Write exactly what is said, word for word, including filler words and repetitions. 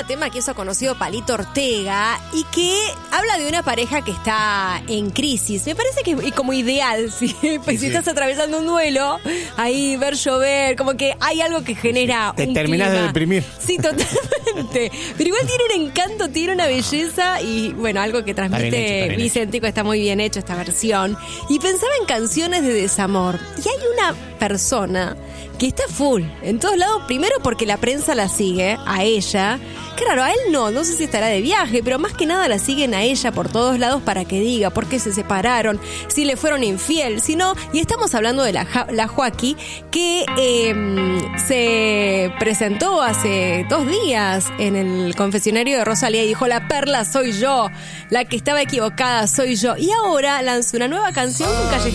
tema, tema que hizo conocido Palito Ortega y que habla de una pareja que está en crisis. Me parece que es como ideal, ¿sí? Pues sí, si sí. estás atravesando un duelo, ahí ver llover, como que hay algo que genera Te un terminas clima. de deprimir. Sí, totalmente. Pero igual tiene un encanto, tiene una belleza y, bueno, algo que transmite está bien hecho, está bien Vicentico, está muy bien hecho esta versión. Y pensaba en canciones de desamor. Y hay una persona que está full en todos lados, primero porque la prensa la sigue a ella. Claro, a él no, no sé si estará de viaje, pero más que nada la siguen a ella por todos lados para que diga por qué se separaron, si le fueron infiel, si no. Y estamos hablando de la, la Joaquí, que eh, se presentó hace dos días en el confesionario de Rosalía y dijo: la perla soy yo, la que estaba equivocada soy yo. Y ahora lanzó una nueva canción con Callejero